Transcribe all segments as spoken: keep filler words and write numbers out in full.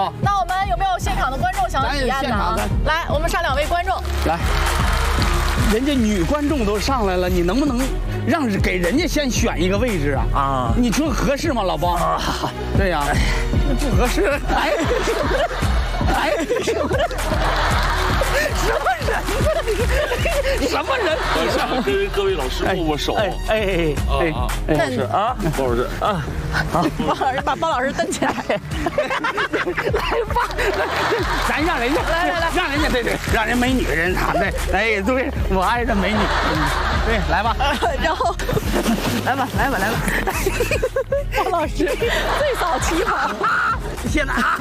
啊。 那我们有没有现场的观众想要体验的啊？来，我们上两位观众。 来，人家女观众都上来了，你能不能让给人家先选一个位置啊？啊，你说合适吗，老包？啊，对呀，不合适。哎，哎，什么人？什么人？ 我想跟各位老师握握手。哎哎哎， 包老师啊，包老师啊， 好，包老师把包老师蹬起来。 来吧，咱让人家来来来， 让人家对对，让人美女人啥的。哎，对，我爱的美女。对，来吧。 然后， 来吧，来吧，来吧。 包老师最早期嘛， 现在啊。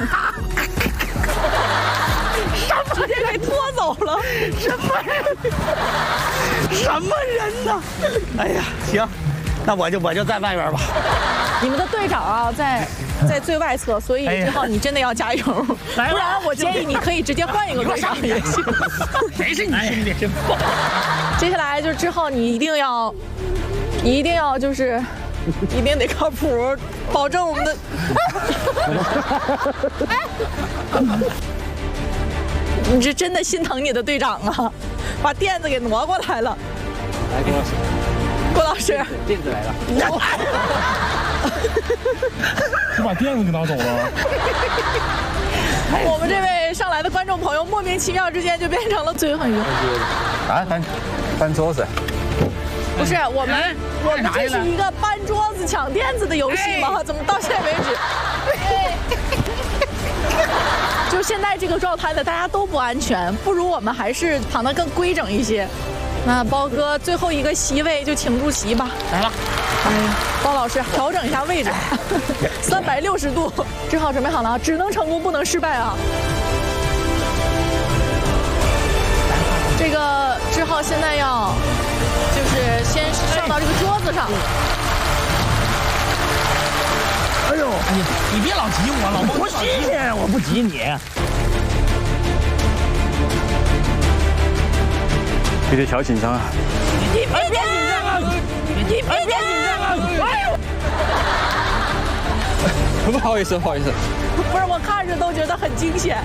直接给拖走了， 什么人？什么人呢？哎呀，行，那我就我就在外边吧。 你们的队长啊，在在最外侧，所以志浩你真的要加油，不然我建议你可以直接换一个队长也行。 谁是你兄弟？真棒！ 接下来就志浩，你一定要，你一定要就是。一定得靠谱，保证我们的。你是真的心疼你的队长啊，把垫子给挪过来了。 来，郭老师。 郭老师， 垫子来了。 你把垫子给拿走了。 我们这位上来的观众朋友，莫名其妙之间就变成了最后一个。 啊，搬搬桌子。 不是我们，我们这是一个搬桌子抢垫子的游戏吗？怎么到现在为止，就现在这个状态的大家都不安全，不如我们还是躺得更规整一些。那包哥最后一个席位就请出席吧。 来了， 哎，包老师调整一下位置，三百六十度。志浩准备好了，只能成功不能失败啊！这个志浩现在要。就是先上到这个桌子上。 哎呦，你你别老挤我，老包不挤你，我不挤你。 有点小紧张啊。 你别紧张啊！你别紧张啊！哎呦，不好意思，不好意思。 不是，我看着都觉得很惊险。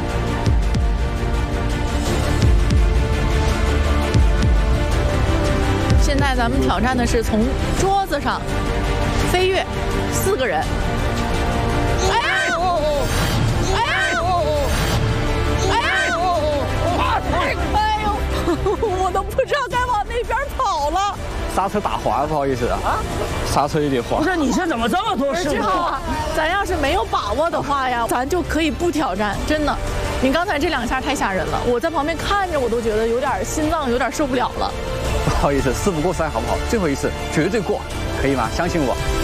现在咱们挑战的是从桌子上飞跃，四个人。哎呀！哎呀！哎呀！哎呦！我都不知道该往那边跑了。 刹车打滑，不好意思啊。啊？刹车有点滑。 不是，你这怎么这么多事？ 志浩啊，咱要是没有把握的话呀，咱就可以不挑战，真的。你刚才这两下太吓人了，我在旁边看着我都觉得有点心脏有点受不了了。 不好意思，事不过三，好不好？最后一次绝对过，可以吗？相信我。